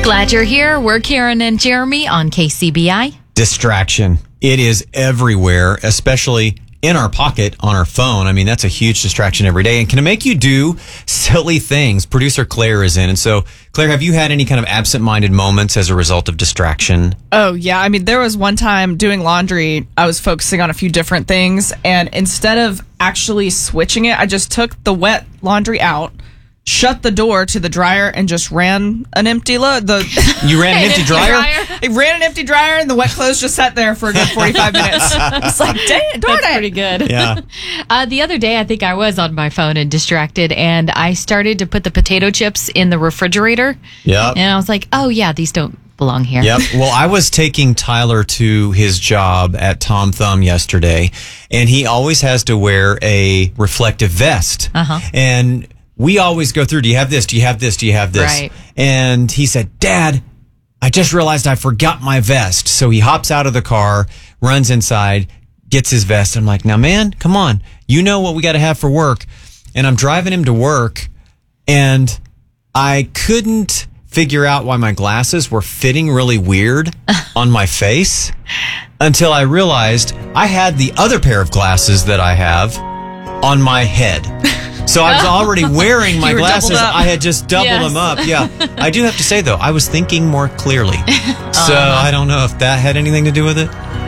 Glad you're here. We're Karen and Jeremy on KCBI. Distraction. It is everywhere, especially in our pocket on our phone. I mean, that's a huge distraction every day and can make you do silly things. Producer Claire is in. And so, Claire, have you had any kind of absent-minded moments as a result of distraction? Oh, yeah. I mean, there was one time doing laundry, I was focusing on a few different things. And instead of actually switching it, I just took the wet laundry out, shut the door to the dryer, and just ran an empty load. You ran an empty dryer? I ran an empty dryer, and the wet clothes just sat there for a good 45 minutes. It's like, dang it, darn it. That's pretty good. Yeah. The other day, I think I was on my phone and distracted, and I started to put the potato chips in the refrigerator. Yep. And I was like, oh, yeah, these don't belong here. Yep. Well, I was taking Tyler to his job at Tom Thumb yesterday, and he always has to wear a reflective vest. Uh-huh. And we always go through, do you have this? Do you have this? Do you have this? Right. And he said, Dad, I just realized I forgot my vest. So he hops out of the car, runs inside, gets his vest. I'm like, now, man, come on. You know what we got to have for work. And I'm driving him to work, and I couldn't figure out why my glasses were fitting really weird on my face until I realized I had the other pair of glasses that I have on my head. So I was already wearing my glasses. I had just doubled them up. Yeah. I do have to say, though, I was thinking more clearly. So I don't know if that had anything to do with it.